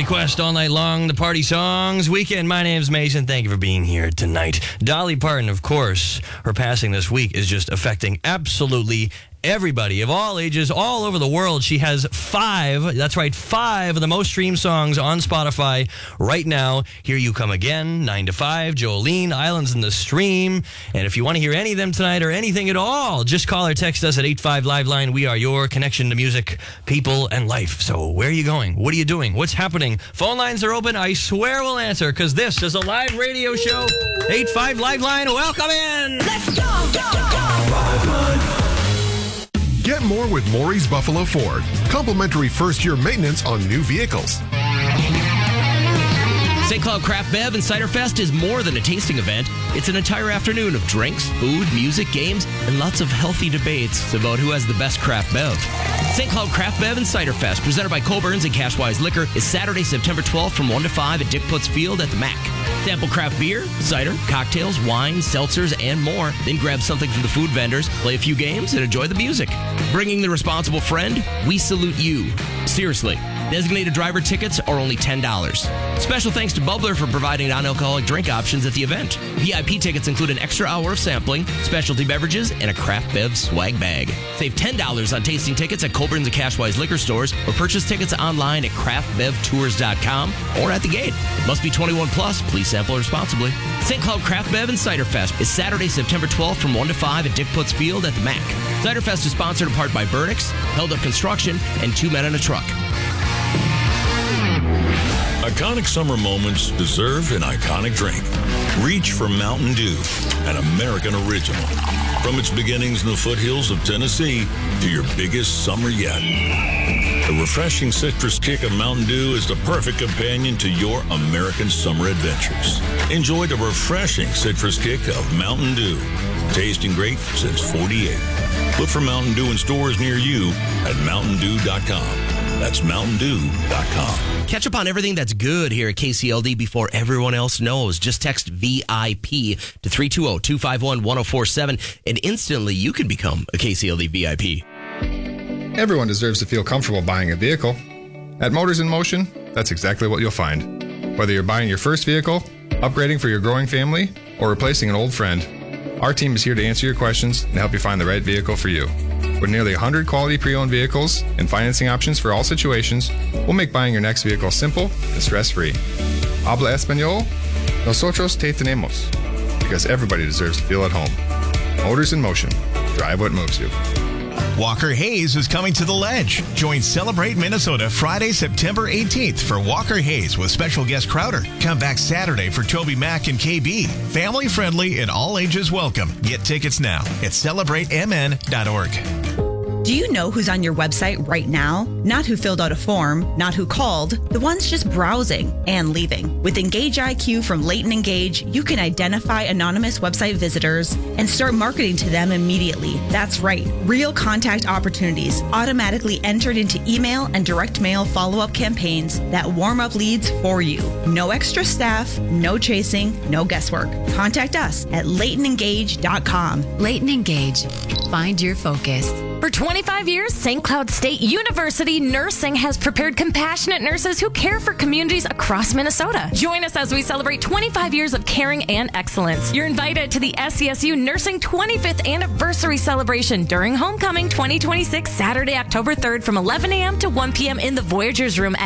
request all night long, the party songs weekend. My name's Mason. Thank you for being here tonight. Dolly Parton, of course, her passing this week is just affecting absolutely everybody of all ages, all over the world. She has 5 of the most streamed songs on Spotify right now. Here You Come Again, 9 to 5, Jolene, Islands in the Stream. And if you want to hear any of them tonight or anything at all, just call or text us at 85 Live Line. We are your connection to music, people, and life. So where are you going? What are you doing? What's happening? Phone lines are open. I swear we'll answer, because this is a live radio show. 85 Live Line, welcome in! Let's go! Live Line. Get more with Maury's Buffalo Ford. Complimentary first-year maintenance on new vehicles. St. Cloud Craft Bev and Cider Fest is more than a tasting event. It's an entire afternoon of drinks, food, music, games, and lots of healthy debates about who has the best craft bev. St. Cloud Craft Bev and Cider Fest, presented by Coborn's and Cashwise Liquor, is Saturday, September 12th from 1 to 5 at Dick Putz Field at the MAC. Sample craft beer, cider, cocktails, wine, seltzers, and more. Then grab something from the food vendors, play a few games, and enjoy the music. Bringing the responsible friend, we salute you. Seriously. Designated driver tickets are only $10. Special thanks to Bubbler for providing non-alcoholic drink options at the event. VIP tickets include an extra hour of sampling, specialty beverages, and a craft bev swag bag. Save $10 on tasting tickets at Colburn's and Cashwise liquor stores, or purchase tickets online at craftbevtours.com or at the gate. Must be 21 plus. Please sample responsibly. St. Cloud Craft Bev and Cider Fest is Saturday, September 12th from 1 to 5 at Dick Putz Field at the MAC. Cider Fest is sponsored in part by Burnix, Held Up Construction, and 2 Men in a Truck. Iconic summer moments deserve an iconic drink. Reach for Mountain Dew, an American original. From its beginnings in the foothills of Tennessee to your biggest summer yet. The refreshing citrus kick of Mountain Dew is the perfect companion to your American summer adventures. Enjoy the refreshing citrus kick of Mountain Dew. Tasting great since 48. Look for Mountain Dew in stores near you at mountaindew.com. That's mountaindew.com. Catch up on everything that's good here at KCLD before everyone else knows. Just text VIP to 320-251-1047, and instantly you can become a KCLD VIP. Everyone deserves to feel comfortable buying a vehicle. At Motors in Motion, that's exactly what you'll find. Whether you're buying your first vehicle, upgrading for your growing family, or replacing an old friend, our team is here to answer your questions and help you find the right vehicle for you. With nearly 100 quality pre-owned vehicles and financing options for all situations, we'll make buying your next vehicle simple and stress-free. Habla Español? Nosotros te tenemos. Because everybody deserves to feel at home. Motors in Motion. Drive what moves you. Walker Hayes is coming to the Ledge. Join Celebrate Minnesota Friday, September 18th for Walker Hayes with special guest Crowder. Come back Saturday for Toby Mac and KB. Family friendly and all ages welcome. Get tickets now at celebratemn.org. Do you know who's on your website right now? Not who filled out a form, not who called, the ones just browsing and leaving. With Engage IQ from Leighton Engage, you can identify anonymous website visitors and start marketing to them immediately. That's right, real contact opportunities automatically entered into email and direct mail follow-up campaigns that warm up leads for you. No extra staff, no chasing, no guesswork. Contact us at LeightonEngage.com. Leighton Engage. Find your focus. For 25 years, St. Cloud State University Nursing has prepared compassionate nurses who care for communities across Minnesota. Join us as we celebrate 25 years of caring and excellence. You're invited to the SCSU Nursing 25th Anniversary Celebration during Homecoming 2026, Saturday, October 3rd from 11 a.m. to 1 p.m. in the Voyagers Room